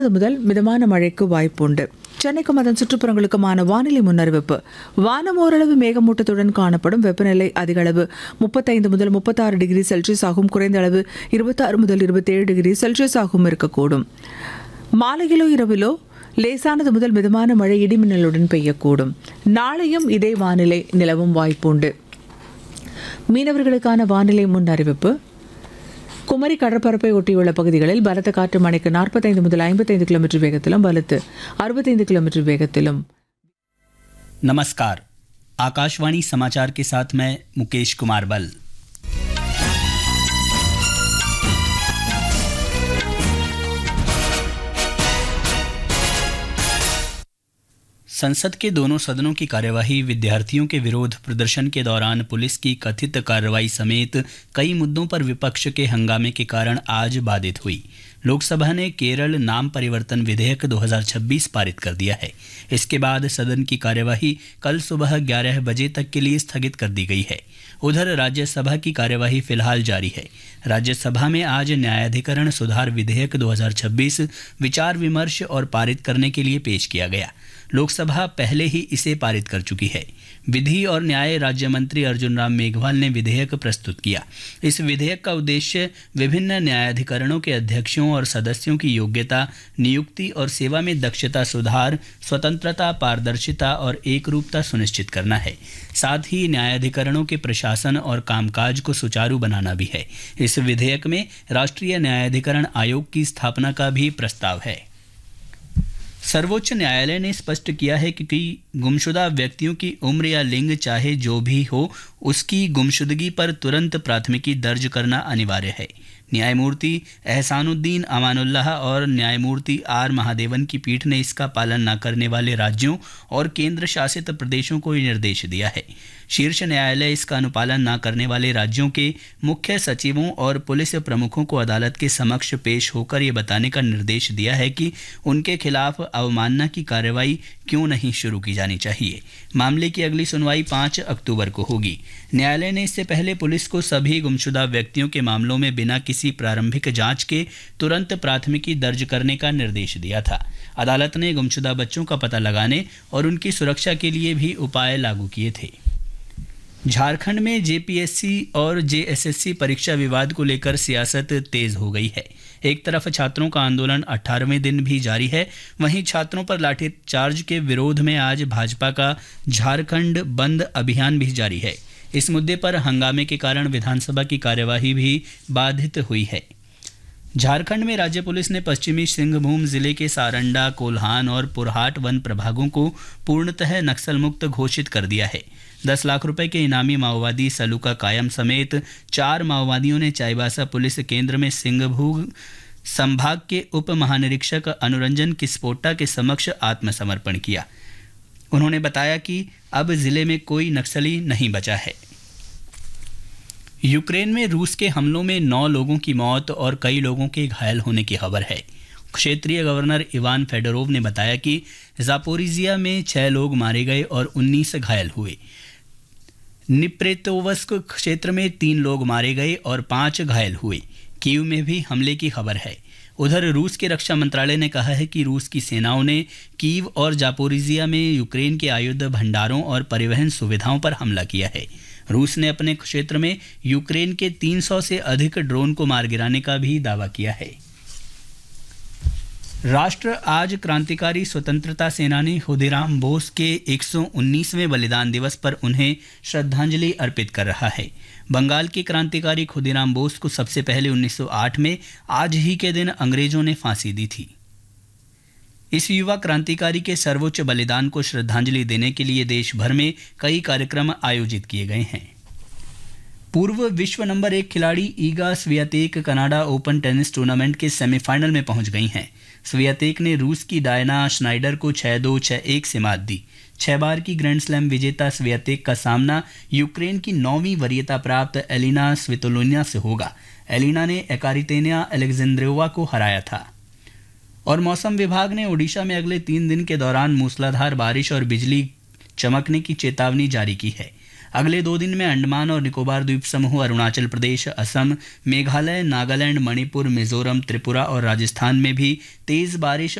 முதல் மிதமான மழைக்கு வாய்ப்புண்டு. சென்னைக்கும் அதன் சுற்றுப்புறங்களுக்குமான வானிலை முன்னறிவிப்பு. வானம் ஓரளவு மேகமூட்டத்துடன் காணப்படும். வெப்பநிலை அதிக அளவு 35 முதல் 36 டிகிரி செல்சியஸ் ஆகும். குறைந்த அளவு 26 முதல் 27 டிகிரி செல்சியஸ் ஆகும் இருக்கக்கூடும். மாலையிலோ இரவிலோ லேசானது முதல் மிதமான மழை இடிமின்னலுடன் பெய்யக்கூடும். நாளையும் இதே வானிலை நிலவும் வாய்ப்புண்டு. மீனவர்களுக்கான வானிலை முன்னறிவிப்பு. குமரி கடற்பரப்பை ஒட்டியுள்ள பகுதிகளில் பலத்த காற்று மணிக்கு 45 முதல் 55 கிலோமீட்டர் வேகத்திலும் வலுத்து 65 किलोमीटर वेगத்திலும். नमस्कार, आकाशवाणी समाचार के साथ मैं मुकेश कुमार बल। संसद के दोनों सदनों की कार्यवाही विद्यार्थियों के विरोध प्रदर्शन के दौरान पुलिस की कथित कार्रवाई समेत कई मुद्दों पर विपक्ष के हंगामे के कारण आज बाधित हुई। लोकसभा ने केरल नाम परिवर्तन विधेयक 2026 पारित कर दिया है। इसके बाद सदन की कार्यवाही कल सुबह 11 बजे तक के लिए स्थगित कर दी गई है। उधर राज्यसभा की कार्यवाही फिलहाल जारी है। राज्यसभा में आज न्यायाधिकरण सुधार विधेयक 2026 विचार विमर्श और पारित करने के लिए पेश किया गया। लोकसभा पहले ही इसे पारित कर चुकी है। विधि और न्याय राज्य मंत्री अर्जुन राम मेघवाल ने विधेयक प्रस्तुत किया। इस विधेयक का उद्देश्य विभिन्न न्यायाधिकरणों के अध्यक्षों और सदस्यों की योग्यता, नियुक्ति और सेवा में दक्षता सुधार, स्वतंत्रता, पारदर्शिता और एकरूपता सुनिश्चित करना है। साथ ही न्यायाधिकरणों के प्रशासन और कामकाज को सुचारू बनाना भी है। इस विधेयक में राष्ट्रीय न्यायाधिकरण आयोग की स्थापना का भी प्रस्ताव है। सर्वोच्च न्यायालय ने स्पष्ट किया है कि गुमशुदा व्यक्तियों की उम्र या लिंग चाहे जो भी हो, उसकी गुमशुदगी पर तुरंत प्राथमिकी दर्ज करना अनिवार्य है। न्यायमूर्ति एहसानुद्दीन अमानुल्लाह और न्यायमूर्ति आर महादेवन की पीठ ने इसका पालन न करने वाले राज्यों और केंद्र शासित प्रदेशों को ये निर्देश दिया है। शीर्ष न्यायालय इसका अनुपालन न करने वाले राज्यों के मुख्य सचिवों और पुलिस प्रमुखों को अदालत के समक्ष पेश होकर ये बताने का निर्देश दिया है कि उनके खिलाफ अवमानना की कार्रवाई क्यों नहीं शुरू की जानी चाहिए। मामले की अगली सुनवाई 5 अक्टूबर को होगी। न्यायालय ने इससे पहले पुलिस को सभी गुमशुदा व्यक्तियों के मामलों में बिना किसी प्रारंभिक जांच के तुरंत प्राथमिकी दर्ज करने का निर्देश दिया था। अदालत ने गुमशुदा बच्चों का पता लगाने और उनकी सुरक्षा के लिए भी उपाय लागू किए थे। झारखंड में जेपीएससी और जेएसएससी परीक्षा विवाद को लेकर सियासत तेज हो गई है। एक तरफ छात्रों का आंदोलन 18वें दिन भी जारी है, वहीं छात्रों पर लाठीचार्ज के विरोध में आज भाजपा का झारखंड बंद अभियान भी जारी है। इस मुद्दे पर हंगामे के कारण विधानसभा की कार्यवाही भी बाधित हुई है। झारखंड में राज्य पुलिस ने पश्चिमी सिंहभूम जिले के सारंडा, कोल्हान और पुरहाट वन प्रभागों को पूर्णतः नक्सल मुक्त घोषित कर दिया है। 10 लाख रुपए के इनामी माओवादी सलूका कायम समेत 4 माओवादियों ने चाईबासा पुलिस केंद्र में सिंहभूम संभाग के उप महानिरीक्षक अनुरंजन किस्पोट्टा के समक्ष आत्मसमर्पण किया। उन्होंने बताया कि अब जिले में कोई नक्सली नहीं बचा है। यूक्रेन में रूस के हमलों में 9 लोगों की मौत और कई लोगों के घायल होने की खबर है। क्षेत्रीय गवर्नर इवान फेडोरोव ने बताया कि जापोरिजिया में 6 लोग मारे गए और 19 घायल हुए। निप्रेतोवस्क क्षेत्र में 3 लोग मारे गए और 5 घायल हुए। कीव में भी हमले की खबर है। उधर रूस के रक्षा मंत्रालय ने कहा है कि रूस की सेनाओं ने कीव और जापोरिजिया में यूक्रेन के आयुध भंडारों और परिवहन सुविधाओं पर हमला किया है। रूस ने अपने क्षेत्र में यूक्रेन के 300 से अधिक ड्रोन को मार गिराने का भी दावा किया है। राष्ट्र आज क्रांतिकारी स्वतंत्रता सेनानी खुदीराम बोस के 119वें बलिदान दिवस पर उन्हें श्रद्धांजलि अर्पित कर रहा है। बंगाल के क्रांतिकारी खुदीराम बोस को सबसे पहले 1908 में आज ही के दिन अंग्रेजों ने फांसी दी थी। इस युवा क्रांतिकारी के सर्वोच्च बलिदान को श्रद्धांजलि देने के लिए देश भर में कई कार्यक्रम आयोजित किए गए हैं। पूर्व विश्व नंबर 1 खिलाड़ी ईगा Swiatek Canada open tennis tournament के सेमीफाइनल में पहुंच गई हैं। स्वियातेक ने रूस की डायना श्नाइडर को 6-2, 6-1 से मात दी। 6 बार की ग्रैंड स्लैम विजेता स्वियातेक का सामना यूक्रेन की 9वीं वरीयता प्राप्त एलिना स्वितोलिना से होगा। एलिना ने एकारितेनिया अलेक्जेंद्रोवा को हराया था। और मौसम विभाग ने ओडिशा में अगले 3 दिन के दौरान मूसलाधार बारिश और बिजली चमकने की चेतावनी जारी की है। अगले 2 दिन में अंडमान और निकोबार द्वीप समूह, अरुणाचल प्रदेश, असम, मेघालय, नागालैंड, मणिपुर, मिजोरम, त्रिपुरा और राजस्थान में भी तेज बारिश